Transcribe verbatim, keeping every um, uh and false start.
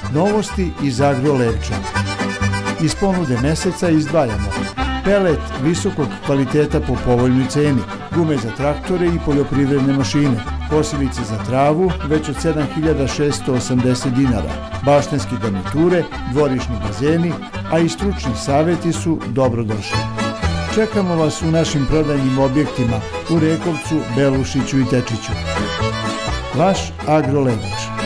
Novosti iz Agro Levča. Iz ponude meseca izdvajamo pelet visokog kvaliteta po povoljnoj ceni, gume za traktore i poljoprivredne mašine, kosilice za travu već od sedam hiljada šeststo osamdeset dinara, baštenske garniture, dvorišni bazeni, a i stručni savjeti su dobrodošli. Čekamo vas u našim prodajnim objektima u Rekovcu, Belušiću i Tečiću. Vaš Agro Levač.